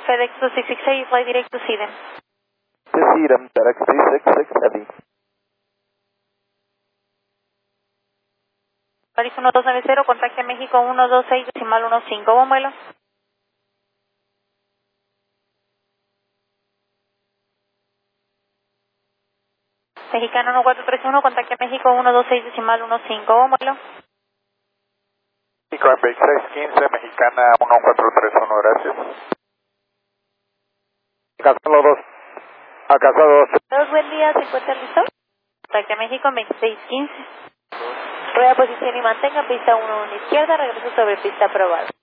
FedEx 2668, fly direct to Sweden. To Sweden, FedEx 366 Heavy. Paris 1290, contacte México 126.15, buen vuelo. Mexicano 1431, contacte México 126.15, buen vuelo. México MX 615, Mexicana 1431, gracias. Casado 2. A Casado 2. Todos, buen día, ¿se encuentra listo? Contacte México 2615. Rueda posición y mantenga pista 1 a la izquierda, regreso sobre pista aprobada.